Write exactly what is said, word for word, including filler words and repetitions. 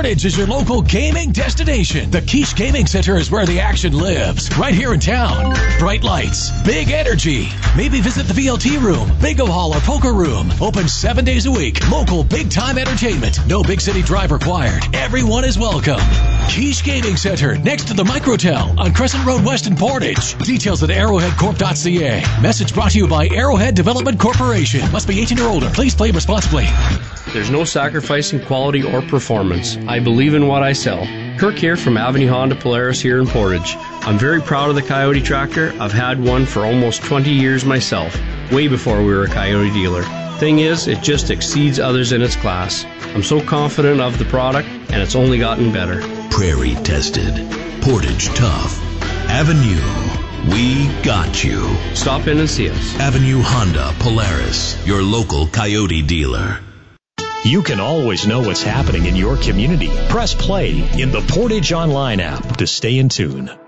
Portage is your local gaming destination. The Quiche Gaming Center is where the action lives, right here in town. Bright lights, big energy. Maybe visit the V L T room, bingo hall, or poker room. Open seven days a week. Local big-time entertainment. No big city drive required. Everyone is welcome. Quiche Gaming Center, next to the Microtel on Crescent Road West in Portage. Details at arrowhead corp dot c a. Message brought to you by Arrowhead Development Corporation. Must be eighteen or older. Please play responsibly. There's no sacrificing quality or performance. I believe in what I sell. Kirk here from Avenue Honda Polaris here in Portage. I'm very proud of the Coyote tractor. I've had one for almost twenty years myself, way before we were a Coyote dealer. Thing is, it just exceeds others in its class. I'm so confident of the product, and it's only gotten better. Prairie tested. Portage tough. Avenue, we got you. Stop in and see us. Avenue Honda Polaris, your local Coyote dealer. You can always know what's happening in your community. Press play in the Portage Online app to stay in tune.